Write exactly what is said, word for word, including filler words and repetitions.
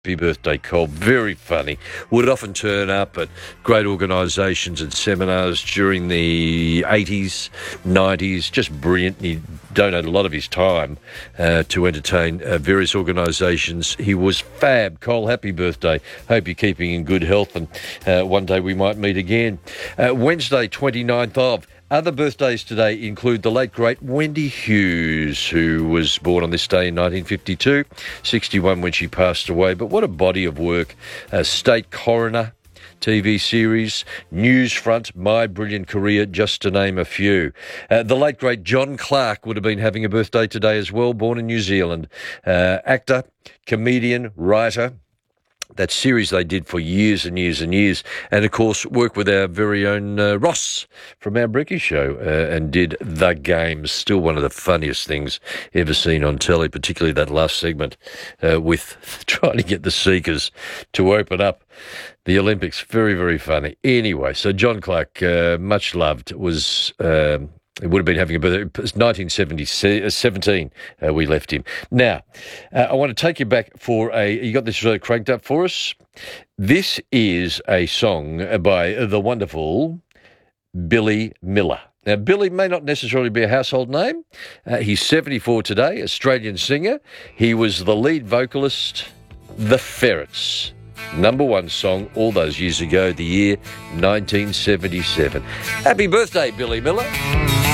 Happy birthday, Cole. Very funny. Would often turn up at great organisations and seminars during the eighties, nineties. Just brilliant. He donated a lot of his time uh, to entertain uh, various organisations. He was fab. Cole, happy birthday. Hope you're keeping in good health, and uh, one day we might meet again. Uh, Wednesday, twenty-ninth of... Other birthdays today include the late, great Wendy Hughes, who was born on this day in nineteen fifty-two, sixty-one when she passed away. But what a body of work. Uh, State Coroner T V series, Newsfront, My Brilliant Career, just to name a few. Uh, the late, great John Clark would have been having a birthday today as well, born in New Zealand. Uh, actor, comedian, writer. That series they did for years and years and years. And, of course, worked with our very own uh, Ross from our Brekkie show uh, and did The Games. Still one of the funniest things ever seen on telly, particularly that last segment uh, with trying to get the Seekers to open up the Olympics. Very, very funny. Anyway, so John Clark, uh, much loved, was... Um, It would have been having a birthday. It was nineteen seventeen uh, we left him. Now, uh, I want to take you back for a... You got this uh, cranked up for us? This is a song by the wonderful Billy Miller. Now, Billy may not necessarily be a household name. Uh, he's seventy-four today, Australian singer. He was the lead vocalist, The Ferrets. Number one song all those years ago, the year nineteen seventy-seven. Happy birthday, Billy Miller.